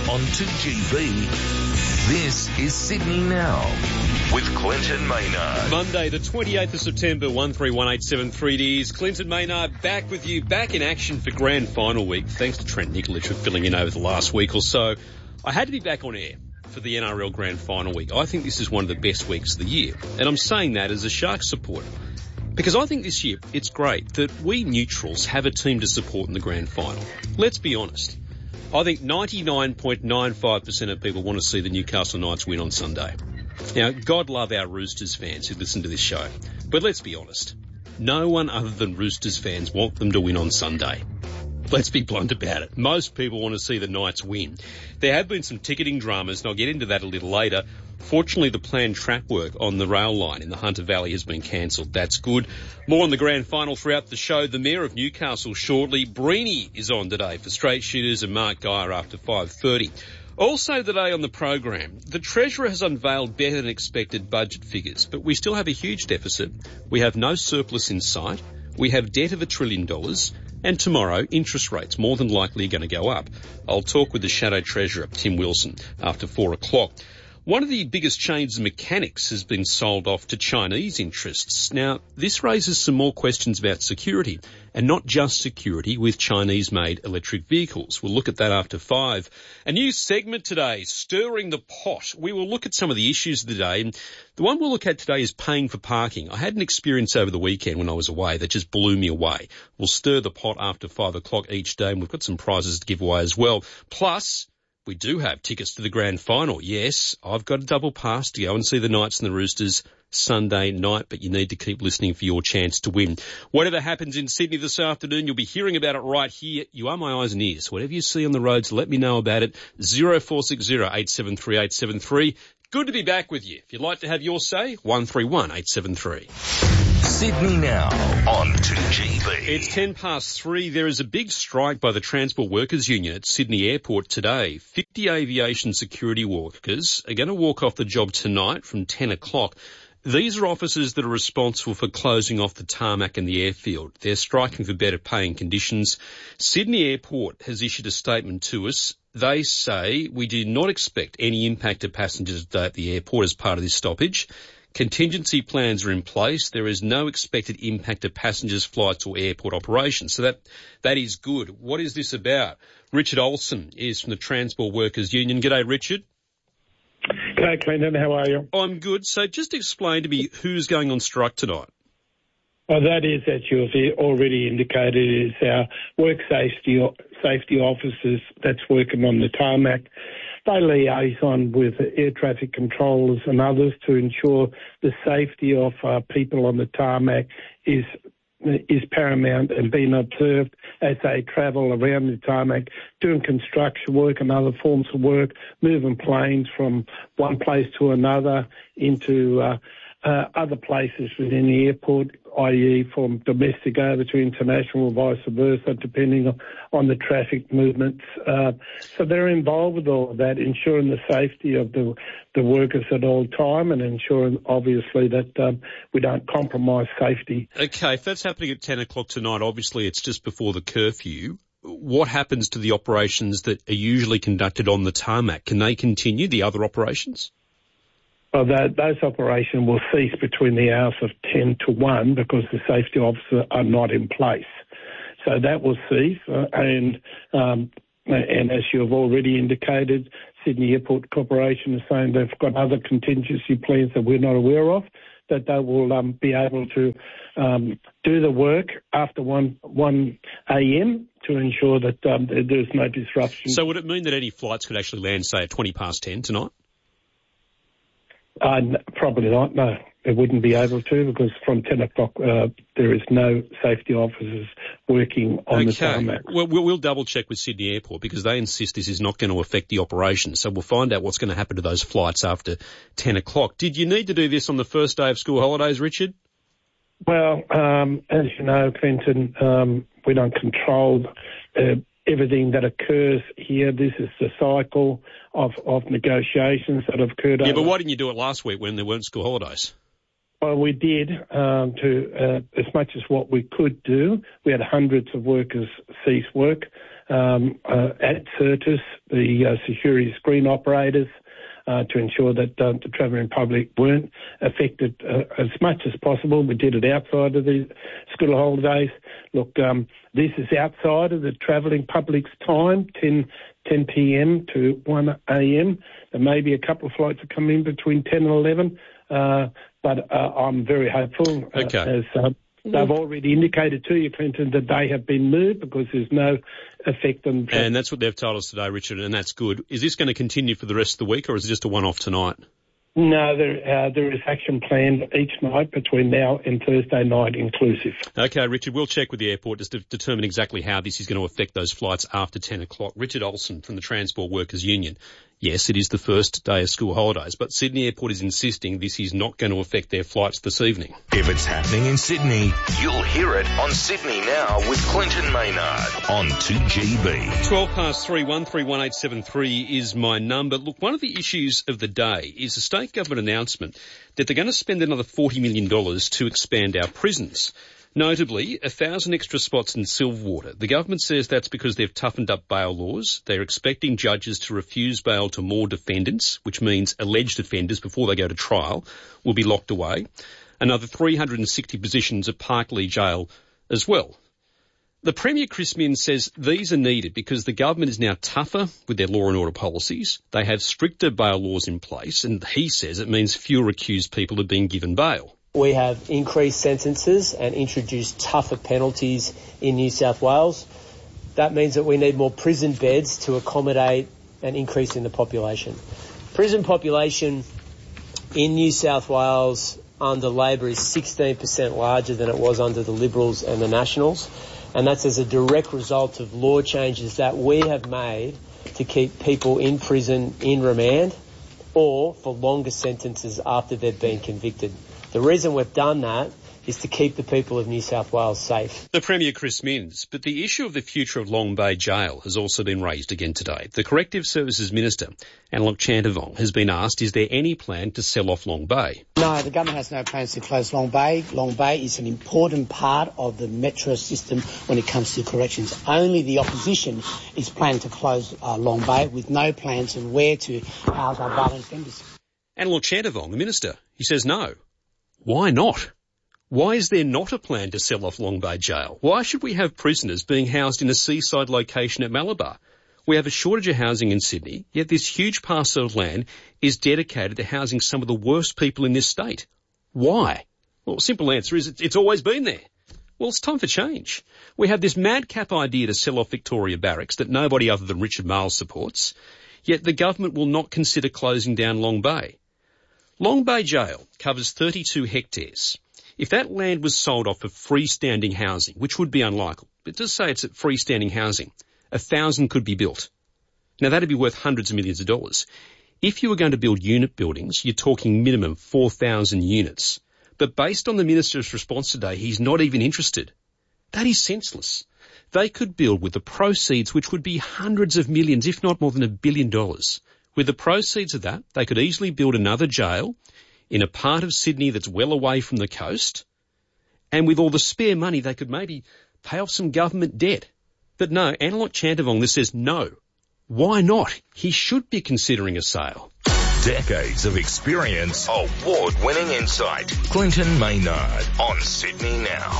on 2GB. This is Sydney Now with Clinton Maynard. Monday, the 28th of September, 131873 Clinton Maynard back with you, back in action for Grand Final week. Thanks to Trent Nikolic for filling in over the last week or so. I had to be back on air for the NRL Grand Final week. I think this is one of the best weeks of the year. And I'm saying that as a Sharks supporter. Because I think this year it's great that we neutrals have a team to support in the Grand Final. Let's be honest. I think 99.95% of people want to see the Newcastle Knights win on Sunday. Now, God love our Roosters fans who listen to this show. But let's be honest. No one other than Roosters fans want them to win on Sunday. Let's be blunt about it. Most people want to see the Knights win. There have been some ticketing dramas, and I'll get into that a little later. Fortunately, the planned track work on the rail line in the Hunter Valley has been cancelled. That's good. More on the Grand Final throughout the show. The Mayor of Newcastle shortly. Breeny is on today for Straight Shooters and Mark Geyer after 5:30. Also today on the program, the Treasurer has unveiled better than expected budget figures, but we still have a huge deficit. We have no surplus in sight. We have debt of $1 trillion. And tomorrow, interest rates more than likely are going to go up. I'll talk with the Shadow Treasurer, Tim Wilson, after 4 o'clock. One of the biggest chains of mechanics has been sold off to Chinese interests. Now, this raises some more questions about security, and not just security with Chinese-made electric vehicles. We'll look at that after 5. A new segment today, Stirring the Pot. We will look at some of the issues of the day. And the one we'll look at today is paying for parking. I had an experience over the weekend when I was away that just blew me away. We'll stir the pot after 5 o'clock each day, and we've got some prizes to give away as well. Plus, we do have tickets to the Grand Final. Yes, I've got a double pass to go and see the Knights and the Roosters Sunday night, but you need to keep listening for your chance to win. Whatever happens in Sydney this afternoon, you'll be hearing about it right here. You are my eyes and ears. Whatever you see on the roads, let me know about it. 0460 873 873. Good to be back with you. If you'd like to have your say, 131 873. Sydney Now on 2GB. It's 3:10. There is a big strike by the Transport Workers Union at Sydney Airport today. 50 aviation security workers are going to walk off the job tonight from 10 o'clock. These are officers that are responsible for closing off the tarmac and the airfield. They're striking for better paying conditions. Sydney Airport has issued a statement to us. They say, we do not expect any impact to passengers today at the airport as part of this stoppage. Contingency plans are in place. There is no expected impact to passengers, flights or airport operations. So that is good. What is this about? Richard Olsen is from the Transport Workers Union. G'day, Richard. G'day, Clinton. How are you? I'm good. So just explain to me who's going on strike tonight. Well, that is, as you have already indicated, is our work safety officers that's working on the tarmac. They liaise on with air traffic controllers and others to ensure the safety of people on the tarmac is paramount and being observed as they travel around the tarmac, doing construction work and other forms of work, moving planes from one place to another into other places within the airport, i.e. from domestic over to international or vice versa, depending on the traffic movements. So they're involved with all of that, ensuring the safety of the workers at all time and ensuring, obviously, that we don't compromise safety. Okay, if that's happening at 10 o'clock tonight, obviously it's just before the curfew. What happens to the operations that are usually conducted on the tarmac? Can they continue, the other operations? Well, those operations will cease between the hours of 10 to 1 because the safety officers are not in place. So that will cease. And as you have already indicated, Sydney Airport Corporation is saying they've got other contingency plans that we're not aware of, that they will be able to do the work after 1 a.m. to ensure that there's no disruption. So would it mean that any flights could actually land, say, at 20 past 10 tonight? Probably not, no. They wouldn't be able to because from 10 o'clock there is no safety officers working on the tarmac. Well, we'll double-check with Sydney Airport because they insist this is not going to affect the operation. So we'll find out what's going to happen to those flights after 10 o'clock. Did you need to do this on the first day of school holidays, Richard? Well, as you know, Clinton, we don't control everything that occurs here. This is the cycle of negotiations that have occurred. Yeah, but why didn't you do it last week when there weren't school holidays? Well, we did as much as what we could do. We had hundreds of workers cease work at Certis, the security screen operators, to ensure that the travelling public weren't affected as much as possible. We did it outside of the school holidays. Look, this is outside of the travelling public's time, 10 p.m. to 1 a.m. There may be a couple of flights that come in between 10 and 11, but I'm very hopeful. Okay. As they've already indicated to you, Clinton, that they have been moved because there's no effect on... And that's what they've told us today, Richard, and that's good. Is this going to continue for the rest of the week, or is it just a one-off tonight? No, there is action planned each night between now and Thursday night inclusive. Okay, Richard, we'll check with the airport just to determine exactly how this is going to affect those flights after 10 o'clock. Richard Olsen from the Transport Workers Union. Yes, it is the first day of school holidays, but Sydney Airport is insisting this is not going to affect their flights this evening. If it's happening in Sydney, you'll hear it on Sydney Now with Clinton Maynard on 2GB. 12 past 3, 131873 is my number. Look, one of the issues of the day is the state government announcement that they're going to spend another $40 million to expand our prisons. Notably, 1,000 extra spots in Silverwater. The government says that's because they've toughened up bail laws. They're expecting judges to refuse bail to more defendants, which means alleged offenders before they go to trial will be locked away. Another 360 positions at Parklea Jail as well. The Premier, Chris Minns, says these are needed because the government is now tougher with their law and order policies. They have stricter bail laws in place, and he says it means fewer accused people are being given bail. We have increased sentences and introduced tougher penalties in New South Wales. That means that we need more prison beds to accommodate an increase in the population. Prison population in New South Wales under Labor is 16% larger than it was under the Liberals and the Nationals, and that's as a direct result of law changes that we have made to keep people in prison in remand or for longer sentences after they've been convicted. The reason we've done that is to keep the people of New South Wales safe. The Premier, Chris Minns, but the issue of the future of Long Bay Jail has also been raised again today. The Corrective Services Minister, Anlok Chantavong, has been asked, is there any plan to sell off Long Bay? No, the government has no plans to close Long Bay. Long Bay is an important part of the metro system when it comes to corrections. Only the opposition is planning to close Long Bay with no plans on where to house our violent offenders. Anlok Chantavong, the Minister, he says no. Why not? Why is there not a plan to sell off Long Bay Jail? Why should we have prisoners being housed in a seaside location at Malabar? We have a shortage of housing in Sydney, yet this huge parcel of land is dedicated to housing some of the worst people in this state. Why? Well, simple answer is it's always been there. Well, it's time for change. We have this madcap idea to sell off Victoria Barracks that nobody other than Richard Marles supports, yet the government will not consider closing down Long Bay. Long Bay Jail covers 32 hectares. If that land was sold off for freestanding housing, which would be unlikely, but just say it's at freestanding housing, 1,000 could be built. Now that'd be worth hundreds of millions of dollars. If you were going to build unit buildings, you're talking minimum 4,000 units. But based on the Minister's response today, he's not even interested. That is senseless. They could build with the proceeds, which would be hundreds of millions, if not more than $1 billion. With the proceeds of that, they could easily build another jail in a part of Sydney that's well away from the coast. And with all the spare money, they could maybe pay off some government debt. But no, Anlok Chantavong says no. Why not? He should be considering a sale. Decades of experience, award-winning insight. Clinton Maynard on Sydney Now.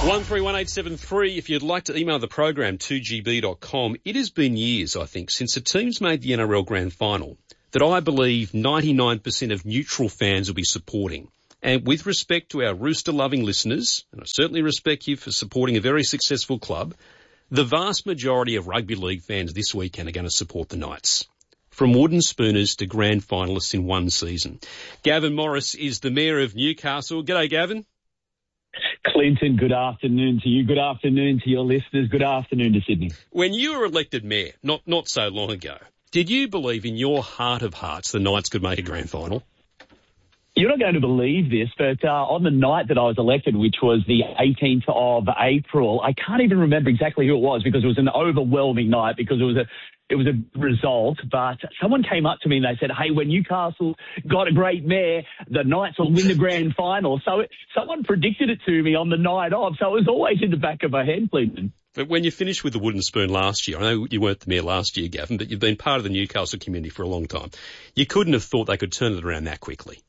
131873, if you'd like to email the program, 2gb.com. It has been years, I think, since the teams made the NRL Grand Final that I believe 99% of neutral fans will be supporting. And with respect to our rooster-loving listeners, and I certainly respect you for supporting a very successful club, the vast majority of rugby league fans this weekend are going to support the Knights. From wooden spooners to grand finalists in one season. Gavin Morris is the Mayor of Newcastle. G'day, Gavin. Clinton, good afternoon to you. Good afternoon to your listeners. Good afternoon to Sydney. When you were elected Mayor, not so long ago, did you believe in your heart of hearts the Knights could make a grand final? You're not going to believe this, but on the night that I was elected, which was the 18th of April, I can't even remember exactly who it was because it was an overwhelming night because it was a result, but someone came up to me and they said, hey, when Newcastle got a great mayor, the Knights will win the grand final. So someone predicted it to me on the night of, so it was always in the back of my head, Clinton. But when you finished with the Wooden Spoon last year, I know you weren't the mayor last year, Gavin, but you've been part of the Newcastle community for a long time. You couldn't have thought they could turn it around that quickly.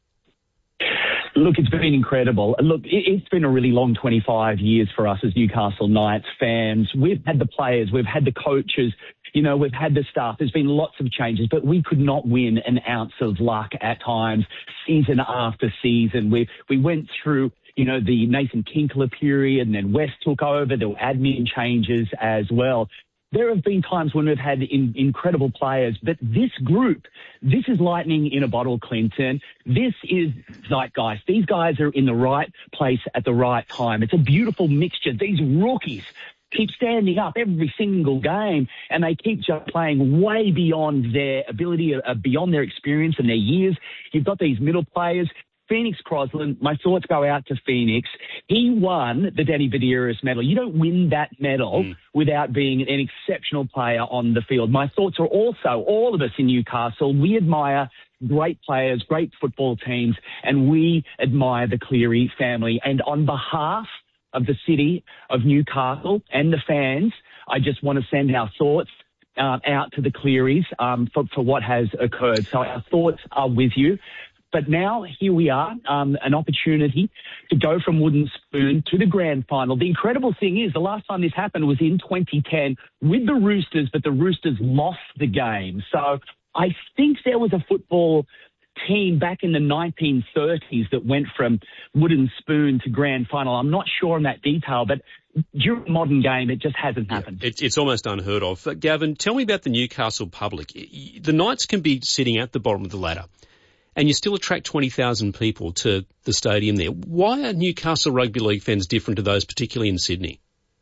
Look, it's been incredible. Look, it's been a really long 25 years for us as Newcastle Knights fans. We've had the players, we've had the coaches, we've had the staff. There's been lots of changes, but we could not win an ounce of luck at times, season after season. We went through, the Nathan Kinkler period, and then West took over. There were admin changes as well. There have been times when we've had incredible players, but this group, this is lightning in a bottle, Clinton. This is zeitgeist. These guys are in the right place at the right time. It's a beautiful mixture. These rookies keep standing up every single game, and they keep just playing way beyond their ability, beyond their experience and their years. You've got these middle players. Phoenix Crosland, my thoughts go out to Phoenix. He won the Danny Badieris medal. You don't win that medal without being an exceptional player on the field. My thoughts are also, all of us in Newcastle, we admire great players, great football teams, and we admire the Cleary family. And on behalf of the city of Newcastle and the fans, I just want to send our thoughts out to the Clearys for what has occurred. So our thoughts are with you. But now here we are, an opportunity to go from Wooden Spoon to the grand final. The incredible thing is the last time this happened was in 2010 with the Roosters, but the Roosters lost the game. So I think there was a football team back in the 1930s that went from Wooden Spoon to grand final. I'm not sure on that detail, but during the modern game, it just hasn't happened. It's almost unheard of. But Gavin, tell me about the Newcastle public. The Knights can be sitting at the bottom of the ladder, and you still attract 20,000 people to the stadium there. Why are Newcastle Rugby League fans different to those, particularly in Sydney?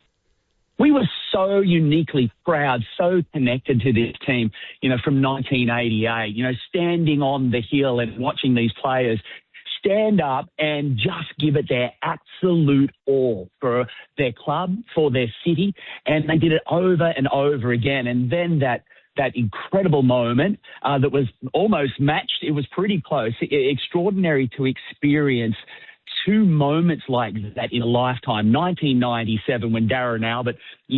We were so uniquely proud, so connected to this team, from 1988, standing on the hill and watching these players stand up and just give it their absolute all for their club, for their city. And they did it over and over again. And then that incredible moment that was almost matched. It was pretty close. Extraordinary to experience two moments like that in a lifetime. 1997 when Darren Albert,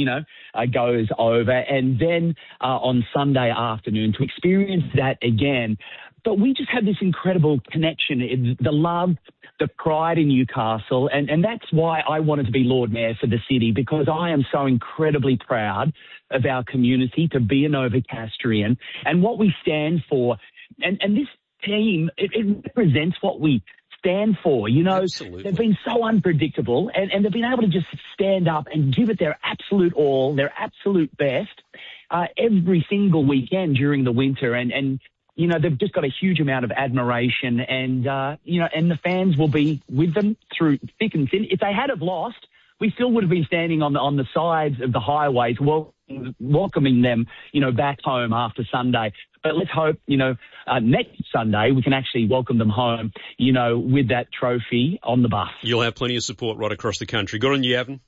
goes over, and then on Sunday afternoon to experience that again. But we just had this incredible connection, the love, the pride in Newcastle, and that's why I wanted to be Lord Mayor for the city, because I am so incredibly proud of our community to be an Novocastrian and what we stand for. And this team, it represents what we stand for. Absolutely. They've been so unpredictable, and they've been able to just stand up and give it their absolute all, their absolute best, every single weekend during the winter. And they've just got a huge amount of admiration, and the fans will be with them through thick and thin. If they had have lost, we still would have been standing on the sides of the highways, welcoming them, back home after Sunday. But let's hope, next Sunday we can actually welcome them home, with that trophy on the bus. You'll have plenty of support right across the country. Good on you, Gavin.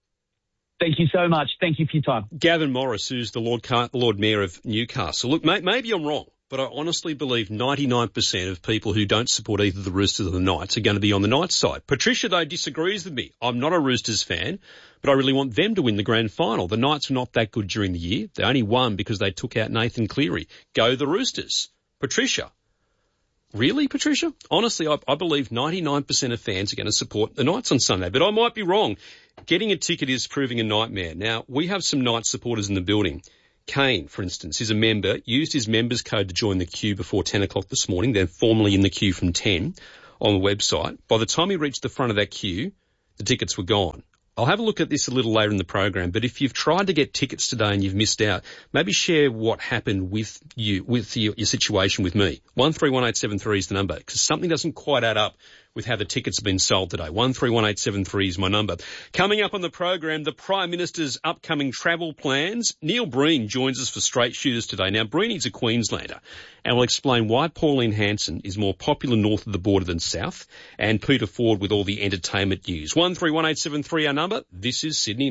Thank you so much. Thank you for your time. Gavin Morris, who's the Lord Mayor of Newcastle. Look, maybe I'm wrong, but I honestly believe 99% of people who don't support either the Roosters or the Knights are going to be on the Knights side. Patricia, though, disagrees with me. I'm not a Roosters fan, but I really want them to win the grand final. The Knights are not that good during the year. They only won because they took out Nathan Cleary. Go the Roosters. Patricia. Really, Patricia? Honestly, I believe 99% of fans are going to support the Knights on Sunday, but I might be wrong. Getting a ticket is proving a nightmare. Now, we have some Knights supporters in the building. Kane, for instance, is a member, used his members code to join the queue before 10 o'clock this morning, then formally in the queue from 10 on the website. By the time he reached the front of that queue, the tickets were gone. I'll have a look at this a little later in the program, but if you've tried to get tickets today and you've missed out, maybe share what happened with you, with your situation with me. 131873 is the number, because something doesn't quite add up with how the tickets have been sold today. 131873 is my number. Coming up on the program, the Prime Minister's upcoming travel plans. Neil Breen joins us for Straight Shooters today. Now, Breeny's a Queenslander, and we'll explain why Pauline Hanson is more popular north of the border than south, and Peter Ford with all the entertainment news. 131873 our number. This is Sydney Now.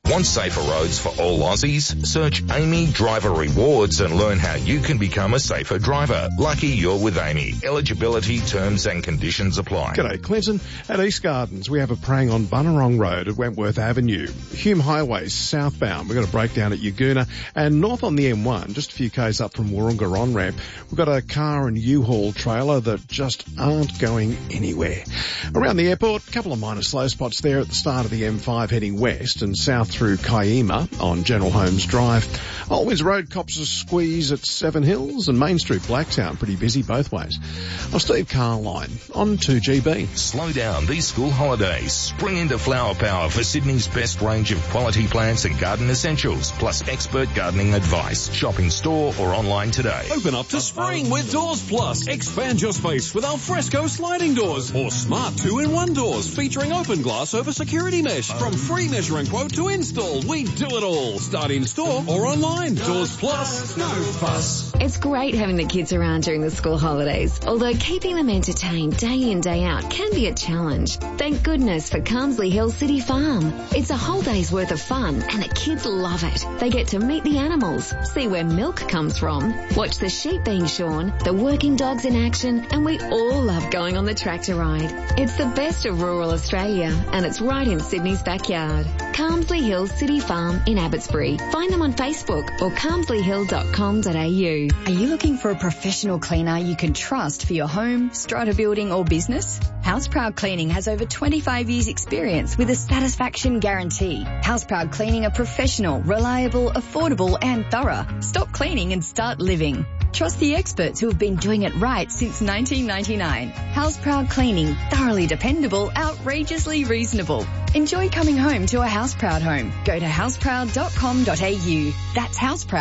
Want safer roads for all Aussies? Search Amy Driver Rewards and learn how you can become a safer driver. Lucky you're with Amy. Eligibility, terms and conditions apply. G'day, Clinton. At East Gardens, we have a prang on Bunnerong Road at Wentworth Avenue. Hume Highway southbound. We've got a breakdown at Yagoona. And north on the M1, just a few k's up from Warringah on-ramp, we've got a car and U-Haul trailer that just aren't going anywhere. Around the airport, a couple of minor slow spots there at the start of the M5 heading west and south through Kiama on General Holmes Drive. Always Road cops a squeeze at Seven Hills and Main Street Blacktown, pretty busy both ways. I'm Steve Carline on 2GB. Slow down these school holidays. Spring into Flower Power for Sydney's best range of quality plants and garden essentials, plus expert gardening advice. Shop in store or online today. Open up to spring with Doors Plus. Expand your space with alfresco sliding doors or smart 2-in-1 doors featuring open glass over security mesh. From free measuring quote to install, we do it all. Start in store or online. Doors Plus, no fuss. It's great having the kids around during the school holidays, although keeping them entertained day in, day out can be a challenge. Thank goodness for Carmsley Hill City Farm. It's a whole day's worth of fun and the kids love it. They get to meet the animals, see where milk comes from, watch the sheep being shorn, the working dogs in action, and we all love going on the tractor ride. It's the best of rural Australia and it's right in Sydney's backyard. Carmsley Hill City Farm in Abbotsbury. Find them on Facebook or carmsleyhill.com.au. Are you looking for a professional cleaner you can trust for your home, strata building or business? Houseproud Cleaning has over 25 years experience with a satisfaction guarantee. Houseproud Cleaning are professional, reliable, affordable and thorough. Stop cleaning and start living. Trust the experts who have been doing it right since 1999. Houseproud Cleaning, thoroughly dependable, outrageously reasonable. Enjoy coming home to a Houseproud home. Go to houseproud.com.au. That's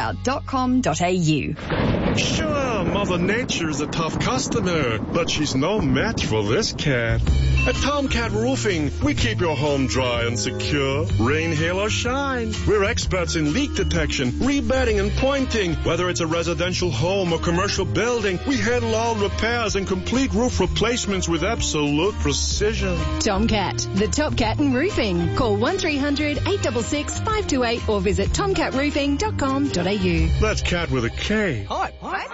houseproud.com.au. Sure, Mother Nature's a tough customer, but she's no match for this cat. At Tomcat Roofing, we keep your home dry and secure, rain, hail or shine. We're experts in leak detection, rebedding and pointing. Whether it's a residential home or commercial building, we handle all repairs and complete roof replacements with absolute precision. Tomcat, the top cat in roofing. Call 1300 866 528 or visit tomcatroofing.com.au. That's cat with a K. Hype.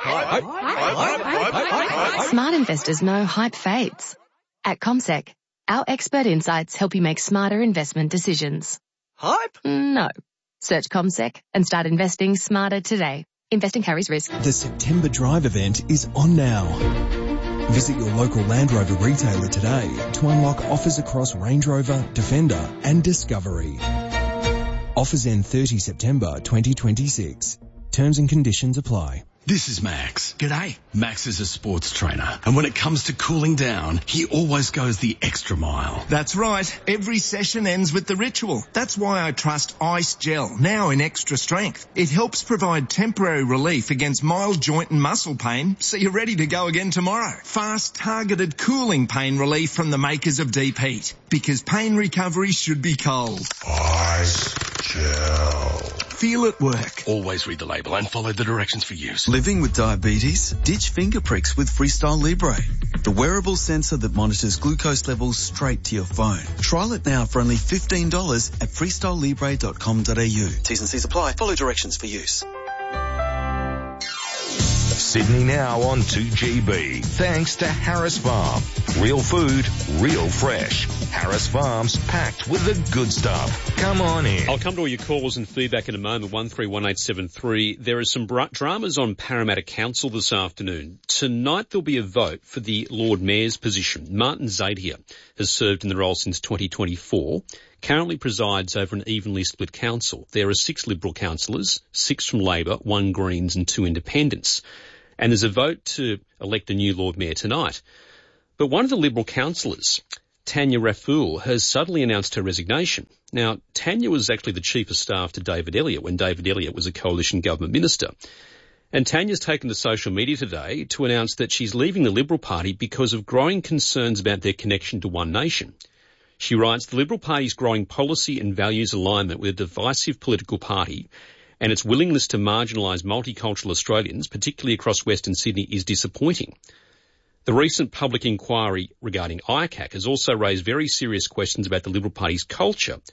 Smart investors know hype fades. At CommSec, our expert insights help you make smarter investment decisions. Hype? No. Search CommSec and start investing smarter today. Investing carries risk. The September Drive event is on now. Visit your local Land Rover retailer today to unlock offers across Range Rover, Defender and Discovery. Offers end 30 September 2026. Terms and conditions apply. This is Max. G'day. Max is a sports trainer, and when it comes to cooling down, he always goes the extra mile. That's right. Every session ends with the ritual. That's why I trust Ice Gel, now in extra strength. It helps provide temporary relief against mild joint and muscle pain, so you're ready to go again tomorrow. Fast, targeted cooling pain relief from the makers of Deep Heat, because pain recovery should be cold. Ice Gel. Feel it work. Always read the label and follow the directions for use. Living with diabetes? Ditch finger pricks with Freestyle Libre, the wearable sensor that monitors glucose levels straight to your phone. Trial it now for only $15 at freestylelibre.com.au. T's and C's apply. Follow directions for use. Sydney Now on 2GB. Thanks to Harris Farm. Real food, real fresh. Harris Farms, packed with the good stuff. Come on in. I'll come to all your calls and feedback in a moment. 131873. There are some dramas on Parramatta Council this afternoon. Tonight there'll be a vote for the Lord Mayor's position. Martin Zadia has served in the role since 2024. Currently presides over an evenly split council. There are 6 Liberal councillors, 6 from Labor, 1 Greens and 2 Independents. And there's a vote to elect a new Lord Mayor tonight. But one of the Liberal councillors, Tanya Raffoul, has suddenly announced her resignation. Now, Tanya was actually the Chief of Staff to David Elliott when David Elliott was a coalition government minister. And Tanya's taken to social media today to announce that she's leaving the Liberal Party because of growing concerns about their connection to One Nation. She writes, the Liberal Party's growing policy and values alignment with a divisive political party and its willingness to marginalise multicultural Australians, particularly across Western Sydney, is disappointing. The recent public inquiry regarding ICAC has also raised very serious questions about the Liberal Party's culture.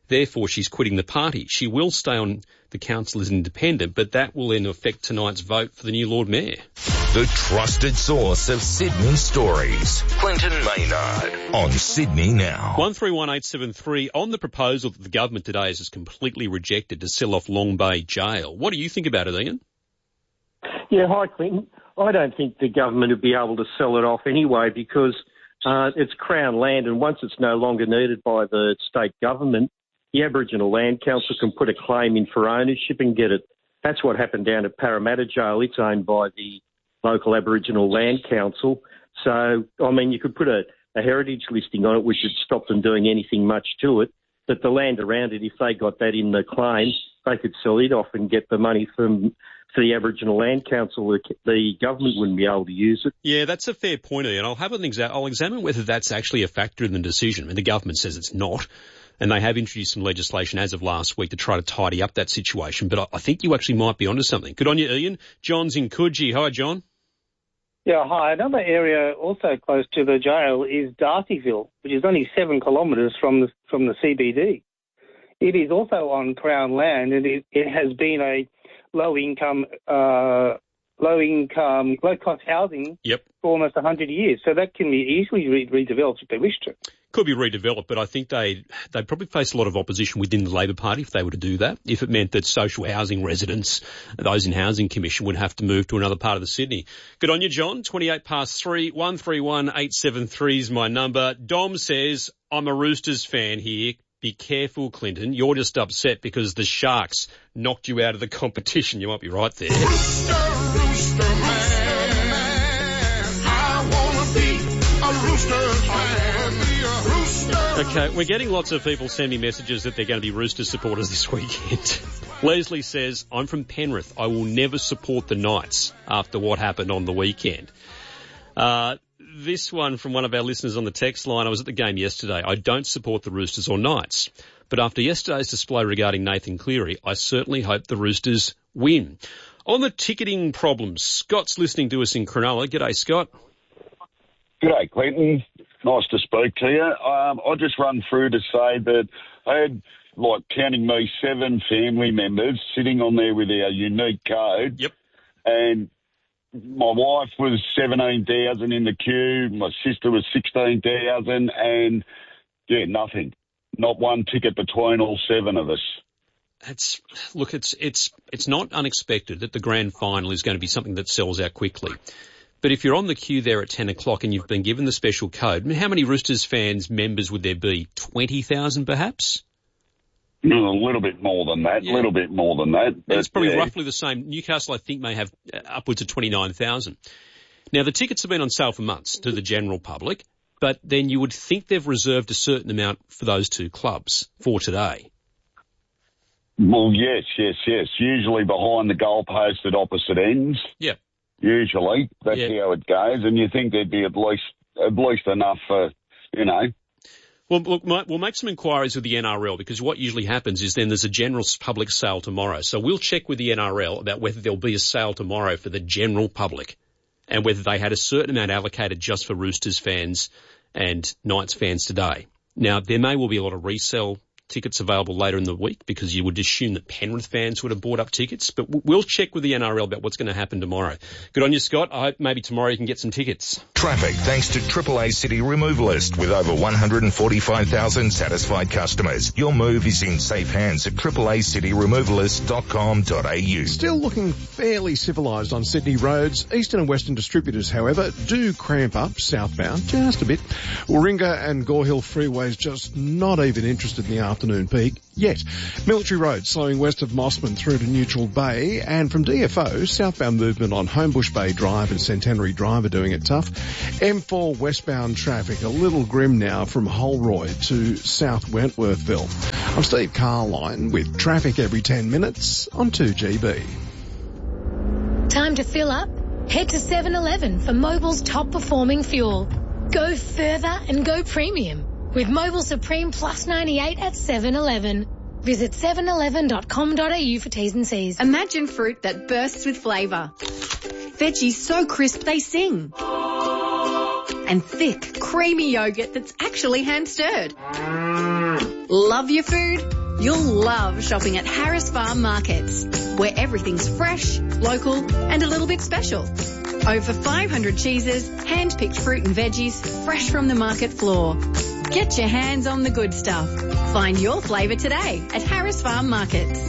Therefore, she's quitting the party. She will stay on the council as an independent, but that will then affect tonight's vote for the new Lord Mayor. The trusted source of Sydney stories. Clinton Maynard on Sydney Now. 131873 on the proposal that the government today has completely rejected to sell off Long Bay Jail. What do you think about it, Ian? Yeah, hi, Clinton. I don't think the government would be able to sell it off anyway because it's Crown land, and once it's no longer needed by the state government, the Aboriginal Land Council can put a claim in for ownership and get it. That's what happened down at Parramatta Jail. It's owned by the local Aboriginal Land Council. So, I mean, you could put a heritage listing on it, which would stop them doing anything much to it. But the land around it, if they got that in the claim, they could sell it off and get the money for the Aboriginal Land Council. The government wouldn't be able to use it. Yeah, that's a fair point, Ian. I'll examine whether that's actually a factor in the decision. I mean, the government says it's not. And they have introduced some legislation as of last week to try to tidy up that situation. But I think you actually might be onto something. Good on you, Ian. John's in Coogee. Hi, John. Yeah, hi. Another area also close to the jail is Darcyville, which is only 7 kilometres from the CBD. It is also on Crown land, and it has been a low-cost housing for almost 100 years. So that can be easily redeveloped if they wish to. Could be redeveloped, but I think they'd probably face a lot of opposition within the Labor Party if they were to do that. If it meant that social housing residents, those in Housing Commission, would have to move to another part of the Sydney. Good on you, John. 3, 131873 is my number. Dom says, I'm a Roosters fan here. Be careful, Clinton. You're just upset because the Sharks knocked you out of the competition. You might be right there. Rooster, rooster man, I wanna be a Roosters fan, be a Rooster. Okay, we're getting lots of people sending messages that they're going to be Roosters supporters this weekend. Leslie says, I'm from Penrith. I will never support the Knights after what happened on the weekend. This one from one of our listeners on the text line, I was at the game yesterday. I don't support the Roosters or Knights. But after yesterday's display regarding Nathan Cleary, I certainly hope the Roosters win. On the ticketing problems, Scott's listening to us in Cronulla. G'day, Scott. G'day, Clinton. Nice to speak to you. I'll just run through to say that I had, counting me, 7 family members sitting on there with our unique code. Yep. And my wife was 17,000 in the queue. My sister was 16,000, and nothing. Not one ticket between all 7 of us. It's not unexpected that the grand final is going to be something that sells out quickly. But if you're on the queue there at 10 o'clock and you've been given the special code, how many Roosters fans members would there be? 20,000 perhaps? A little bit more than that, a little bit more than that. But it's probably roughly the same. Newcastle, I think, may have upwards of 29,000. Now, the tickets have been on sale for months to the general public, but then you would think they've reserved a certain amount for those 2 clubs for today. Well, yes. Usually behind the goalpost at opposite ends. Yeah. Usually. That's how it goes. And you think there'd be at least enough for, Well, look, we'll make some inquiries with the NRL because what usually happens is then there's a general public sale tomorrow. So we'll check with the NRL about whether there'll be a sale tomorrow for the general public and whether they had a certain amount allocated just for Roosters fans and Knights fans today. Now, there may well be a lot of resale tickets available later in the week because you would assume that Penrith fans would have bought up tickets, but we'll check with the NRL about what's going to happen tomorrow. Good on you, Scott. I hope maybe tomorrow you can get some tickets. Traffic thanks to AAA City Removalist with over 145,000 satisfied customers. Your move is in safe hands at AAACityRemovalist.com.au. Still looking fairly civilised on Sydney roads. Eastern and Western distributors, however, do cramp up southbound just a bit. Warringah and Gore Hill freeways just not even interested in the afternoon peak yet. Military Road slowing west of Mossman through to Neutral Bay, and from DFO, southbound movement on Homebush Bay Drive and Centenary Drive are doing it tough. M4 westbound traffic a little grim now from Holroyd to South Wentworthville. I'm Steve Carline with traffic every 10 minutes on 2GB. Time to fill up? Head to 7-Eleven for Mobil's top performing fuel. Go further and go premium with Mobil Supreme Plus 98 at 7-Eleven. Visit 7eleven.com.au for T's and C's. Imagine fruit that bursts with flavour. Veggies so crisp they sing. And thick, creamy yogurt that's actually hand-stirred. Love your food? You'll love shopping at Harris Farm Markets, where everything's fresh, local and a little bit special. Over 500 cheeses, hand-picked fruit and veggies, fresh from the market floor. Get your hands on the good stuff. Find your flavour today at Harris Farm Markets.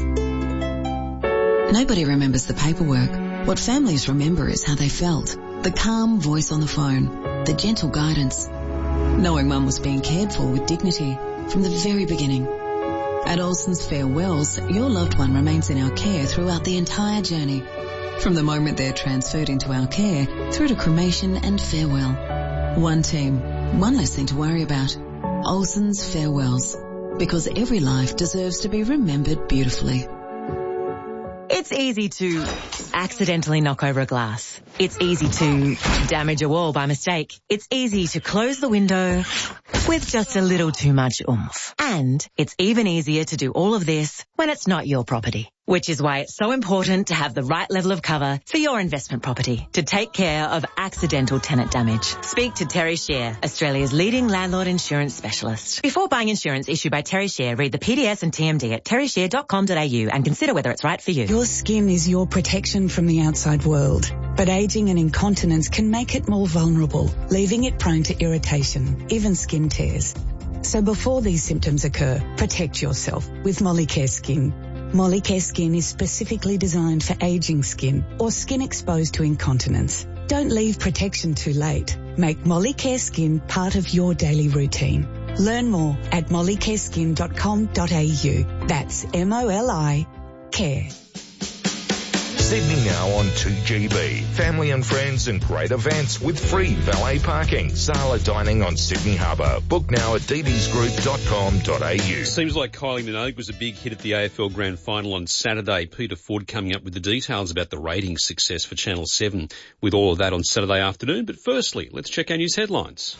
Nobody remembers the paperwork. What families remember is how they felt. The calm voice on the phone, the gentle guidance, knowing Mum was being cared for with dignity from the very beginning. At Olsen's Farewells, your loved one remains in our care throughout the entire journey. From the moment they're transferred into our care through to cremation and farewell. One team, one less thing to worry about. Olsen's Farewells. Because every life deserves to be remembered beautifully. It's easy to accidentally knock over a glass. It's easy to damage a wall by mistake. It's easy to close the window with just a little too much oomph. And it's even easier to do all of this when it's not your property. Which is why it's so important to have the right level of cover for your investment property to take care of accidental tenant damage. Speak to Terry Share, Australia's leading landlord insurance specialist. Before buying insurance issued by Terry Share, read the PDS and TMD at terryshare.com.au and consider whether it's right for you. Your skin is your protection from the outside world, but aging and incontinence can make it more vulnerable, leaving it prone to irritation, even skin tears. So before these symptoms occur, protect yourself with Molicare Skin. Molicare Skin is specifically designed for aging skin or skin exposed to incontinence. Don't leave protection too late. Make Molicare Skin part of your daily routine. Learn more at mollicareskin.com.au. That's MOLI Care. Sydney now on 2GB. Family and friends and great events with free valet parking. Sala dining on Sydney Harbour. Book now at ddsgroup.com.au. Seems like Kylie Minogue was a big hit at the AFL Grand Final on Saturday. Peter Ford coming up with the details about the ratings success for Channel 7 with all of that on Saturday afternoon. But firstly, let's check our news headlines.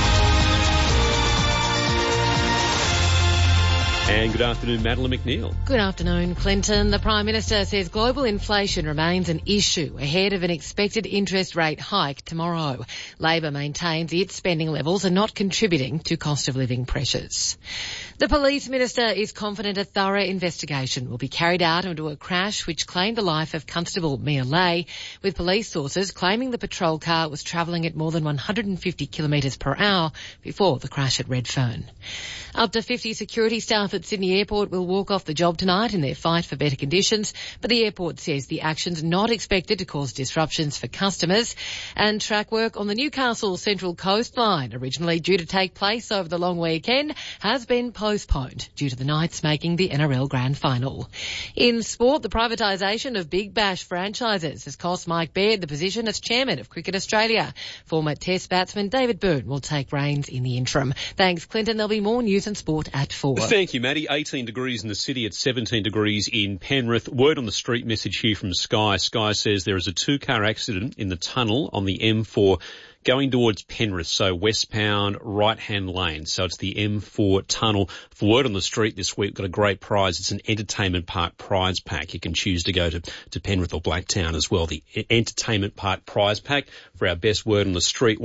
And good afternoon, Madeline McNeil. Good afternoon, Clinton. The Prime Minister says global inflation remains an issue ahead of an expected interest rate hike tomorrow. Labor maintains its spending levels are not contributing to cost of living pressures. The Police Minister is confident a thorough investigation will be carried out into a crash which claimed the life of Constable Mia Lay, with police sources claiming the patrol car was travelling at more than 150 kilometres per hour before the crash at Redfern. Up to 50 security staff at Sydney Airport will walk off the job tonight in their fight for better conditions, but the airport says the action's not expected to cause disruptions for customers. And track work on the Newcastle Central Coast Line, originally due to take place over the long weekend, has been postponed due to the Knights making the NRL Grand Final. In sport, the privatisation of Big Bash franchises has cost Mike Baird the position as chairman of Cricket Australia. Former Test batsman David Byrne will take reins in the interim. Thanks, Clinton. There'll be more news and sport at 4. Thank you, Maddie. 18 degrees in the city at 17 degrees in Penrith. Word on the street message here from Sky. Sky says there is a 2-car accident in the tunnel on the M4 going towards Penrith, so westbound right-hand lane. So it's the M4 tunnel. For Word on the Street this week, we've got a great prize. It's an Entertainment Park prize pack. You can choose to go to Penrith or Blacktown as well. The Entertainment Park prize pack for our best Word on the Street.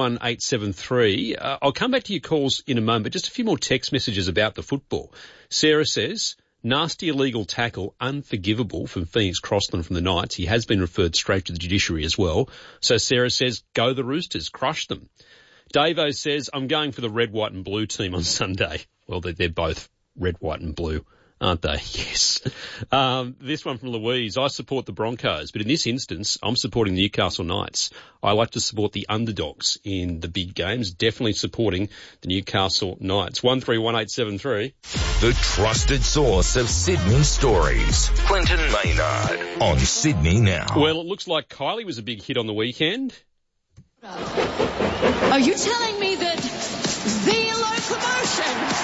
131873. I'll come back to your calls in a moment, but just a few more text messages about the football. Sarah says, nasty illegal tackle, unforgivable from Phoenix Crossland from the Knights. He has been referred straight to the judiciary as well. So Sarah says, go the Roosters, crush them. Davo says, I'm going for the red, white and blue team on Sunday. Well, they're both red, white and blue, aren't they? Yes. This one from Louise. I support the Broncos, but in this instance, I'm supporting the Newcastle Knights. I like to support the underdogs in the big games. Definitely supporting the Newcastle Knights. 131873. The trusted source of Sydney stories. Clinton Maynard on Sydney Now. Well, it looks like Kylie was a big hit on the weekend. Are you telling me that the locomotion